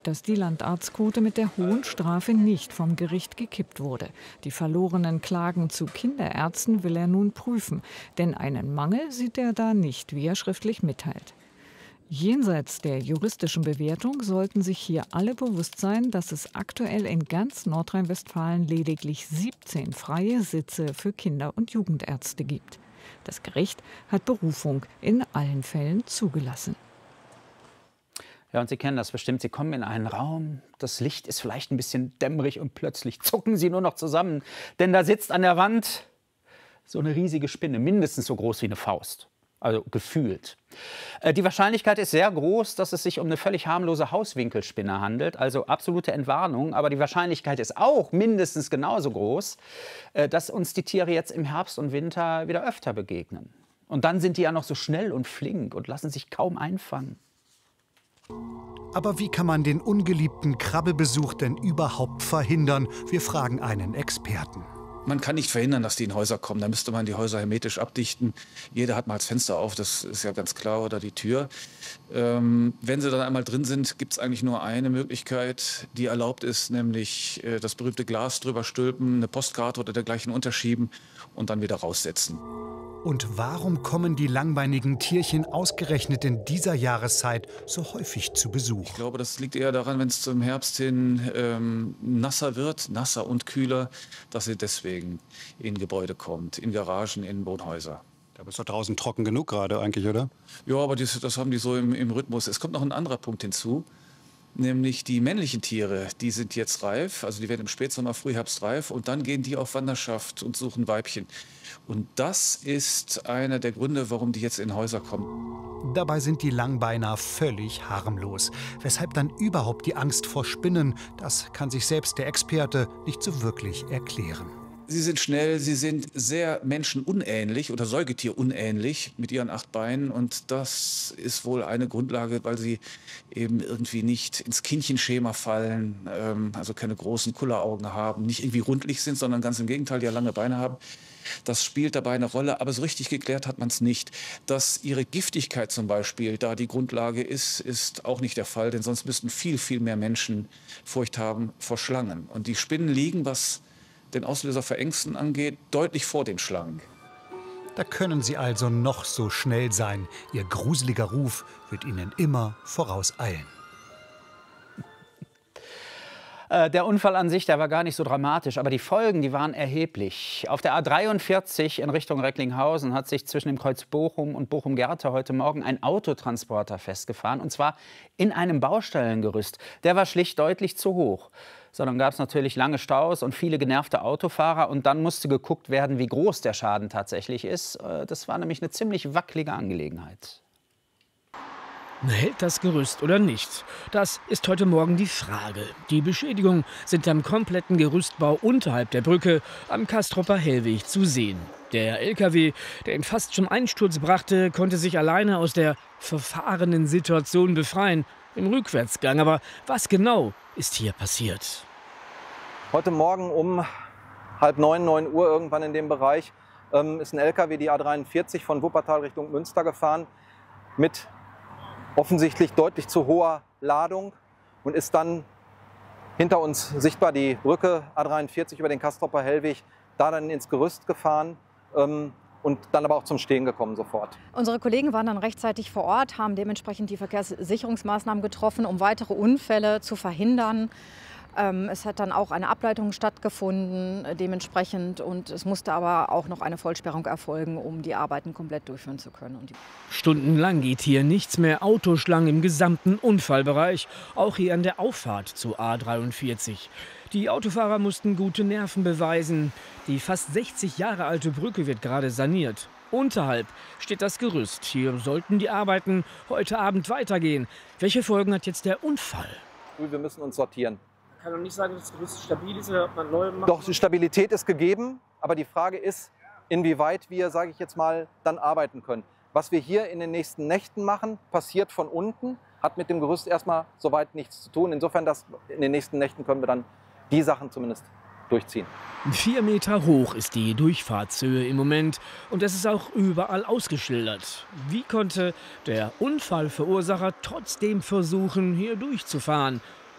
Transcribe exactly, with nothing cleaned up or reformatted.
Dass die Landarztquote mit der hohen Strafe nicht vom Gericht gekippt wurde. Die verlorenen Klagen zu Kinderärzten will er nun prüfen. Denn einen Mangel sieht er da nicht, wie er schriftlich mitteilt. Jenseits der juristischen Bewertung sollten sich hier alle bewusst sein, dass es aktuell in ganz Nordrhein-Westfalen lediglich siebzehn freie Sitze für Kinder- und Jugendärzte gibt. Das Gericht hat Berufung in allen Fällen zugelassen. Ja, und Sie kennen das bestimmt. Sie kommen in einen Raum, das Licht ist vielleicht ein bisschen dämmerig und plötzlich zucken Sie nur noch zusammen. Denn da sitzt an der Wand so eine riesige Spinne, mindestens so groß wie eine Faust. Also gefühlt. Äh, die Wahrscheinlichkeit ist sehr groß, dass es sich um eine völlig harmlose Hauswinkelspinne handelt. Also absolute Entwarnung. Aber die Wahrscheinlichkeit ist auch mindestens genauso groß, äh, dass uns die Tiere jetzt im Herbst und Winter wieder öfter begegnen. Und dann sind die ja noch so schnell und flink und lassen sich kaum einfangen. Aber wie kann man den ungeliebten Krabbelbesuch denn überhaupt verhindern? Wir fragen einen Experten. Man kann nicht verhindern, dass die in Häuser kommen. Da müsste man die Häuser hermetisch abdichten. Jeder hat mal das Fenster auf, das ist ja ganz klar, oder die Tür. Ähm, wenn sie dann einmal drin sind, gibt es eigentlich nur eine Möglichkeit, die erlaubt ist, nämlich äh, das berühmte Glas drüber stülpen, eine Postkarte oder dergleichen unterschieben und dann wieder raussetzen. Und warum kommen die langbeinigen Tierchen ausgerechnet in dieser Jahreszeit so häufig zu Besuch? Ich glaube, das liegt eher daran, wenn es zum Herbst hin ähm, nasser wird, nasser und kühler, dass sie deswegen in Gebäude kommt, in Garagen, in Wohnhäuser. Da ist doch draußen trocken genug gerade eigentlich, oder? Ja, aber das, das haben die so im, im Rhythmus. Es kommt noch ein anderer Punkt hinzu. Nämlich die männlichen Tiere, die sind jetzt reif, also die werden im Spätsommer, Frühherbst reif und dann gehen die auf Wanderschaft und suchen Weibchen. Und das ist einer der Gründe, warum die jetzt in Häuser kommen. Dabei sind die Langbeiner völlig harmlos. Weshalb dann überhaupt die Angst vor Spinnen? Das kann sich selbst der Experte nicht so wirklich erklären. Sie sind schnell, sie sind sehr menschenunähnlich oder säugetierunähnlich mit ihren acht Beinen. Und das ist wohl eine Grundlage, weil sie eben irgendwie nicht ins Kindchenschema fallen, ähm, also keine großen Kulleraugen haben, nicht irgendwie rundlich sind, sondern ganz im Gegenteil, die ja lange Beine haben. Das spielt dabei eine Rolle, aber so richtig geklärt hat man es nicht. Dass ihre Giftigkeit zum Beispiel da die Grundlage ist, ist auch nicht der Fall, denn sonst müssten viel, viel mehr Menschen Furcht haben vor Schlangen. Und die Spinnen liegen, was den Auslöser für Ängsten angeht, deutlich vor den Schlangen. Da können sie also noch so schnell sein. Ihr gruseliger Ruf wird ihnen immer vorauseilen. Der Unfall an sich, der war gar nicht so dramatisch, aber die Folgen, die waren erheblich. Auf der A dreiundvierzig in Richtung Recklinghausen hat sich zwischen dem Kreuz Bochum und Bochum-Gerte heute Morgen ein Autotransporter festgefahren, und zwar in einem Baustellengerüst. Der war schlicht deutlich zu hoch. So, dann gab es natürlich lange Staus und viele genervte Autofahrer, und dann musste geguckt werden, wie groß der Schaden tatsächlich ist. Das war nämlich eine ziemlich wackelige Angelegenheit. Hält das Gerüst oder nicht? Das ist heute Morgen die Frage. Die Beschädigungen sind am kompletten Gerüstbau unterhalb der Brücke am Castropper Hellweg zu sehen. Der L K W, der ihn fast zum Einsturz brachte, konnte sich alleine aus der verfahrenen Situation befreien, im Rückwärtsgang. Aber was genau ist hier passiert? Heute Morgen um halb neun, neun Uhr irgendwann in dem Bereich ähm, ist ein L K W, die A dreiundvierzig, von Wuppertal Richtung Münster gefahren mit offensichtlich deutlich zu hoher Ladung und ist dann hinter uns sichtbar die Brücke A dreiundvierzig über den Castropper Hellweg, da dann ins Gerüst gefahren ähm, und dann aber auch zum Stehen gekommen sofort. Unsere Kollegen waren dann rechtzeitig vor Ort, haben dementsprechend die Verkehrssicherungsmaßnahmen getroffen, um weitere Unfälle zu verhindern. Ähm, es hat dann auch eine Ableitung stattgefunden, äh, dementsprechend, und es musste aber auch noch eine Vollsperrung erfolgen, um die Arbeiten komplett durchführen zu können. Und die Stundenlang geht hier nichts mehr. Autoschlangen im gesamten Unfallbereich, auch hier an der Auffahrt zu A dreiundvierzig. Die Autofahrer mussten gute Nerven beweisen. Die fast sechzig Jahre alte Brücke wird gerade saniert. Unterhalb steht das Gerüst. Hier sollten die Arbeiten heute Abend weitergehen. Welche Folgen hat jetzt der Unfall? Wir müssen uns sortieren. Ich kann doch nicht sagen, dass das Gerüst stabil ist oder ob man neu macht. Doch, die Stabilität ist gegeben, aber die Frage ist, inwieweit wir, sage ich jetzt mal, dann arbeiten können. Was wir hier in den nächsten Nächten machen, passiert von unten, hat mit dem Gerüst erstmal soweit nichts zu tun. Insofern, dass in den nächsten Nächten können wir dann die Sachen zumindest durchziehen. Vier Meter hoch ist die Durchfahrtshöhe im Moment, und es ist auch überall ausgeschildert. Wie konnte der Unfallverursacher trotzdem versuchen, hier durchzufahren?